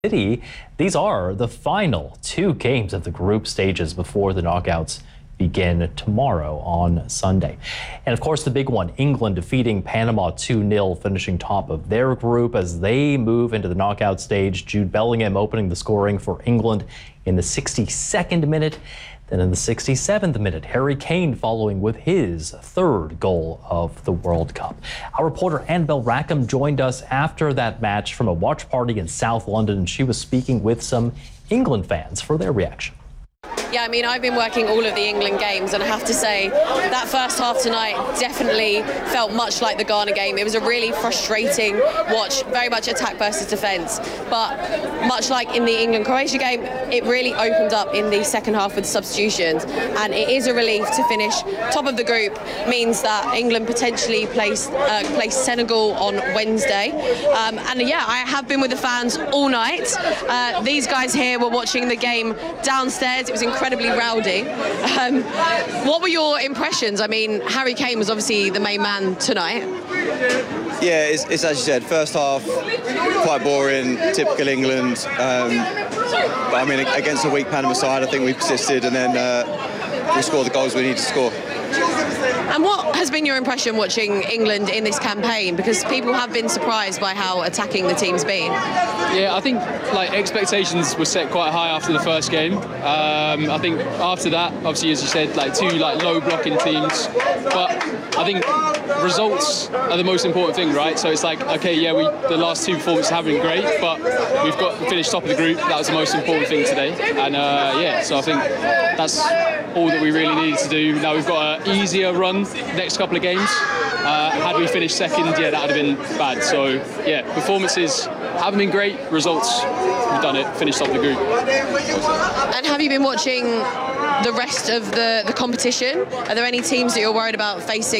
City. These are the final two games of the group stages before the knockouts begin tomorrow on Sunday. And of course, the big one, England defeating Panama 2-0, finishing top of their group as they move into the knockout stage. Jude Bellingham opening the scoring for England in the 62nd minute. Then in the 67th minute, Harry Kane following with his third goal of the World Cup. Our reporter Annabelle Rackham joined us after that match from a watch party in South London, and she was speaking with some England fans for their reaction. Yeah, I mean, I've been working all of the England games, and I have to say that first half tonight definitely felt much like the Ghana game. It was a really frustrating watch, very much attack versus defence. But much like in the England-Croatia game, it really opened up in the second half with substitutions, and it is a relief to finish top of the group. Means that England potentially place Senegal on Wednesday. And yeah, I have been with the fans all night. These guys here were watching the game downstairs. It was incredibly rowdy. What were your impressions? I mean, Harry Kane was obviously the main man tonight. Yeah, it's as you said, first half quite boring, typical England. But I mean, against a weak Panama side, I think we persisted, and then we scored the goals we needed to score. And what has been your impression watching England in this campaign? Because people have been surprised by how attacking the team's been. Yeah, I think expectations were set quite high after the first game. I think after that, obviously, as you said, two low blocking teams. But I think results are the most important thing, right? So it's okay, yeah, the last two performances have been great, but we've got to finish top of the group. That was the most important thing today. And yeah, so I think that's all that we really needed to do. Now we've got an easier run next couple of games. Had we finished second, yeah, that would have been bad. So yeah, performances haven't been great. Results, we've done it, finished top of the group. And have you been watching the rest of the competition? Are there any teams that you're worried about facing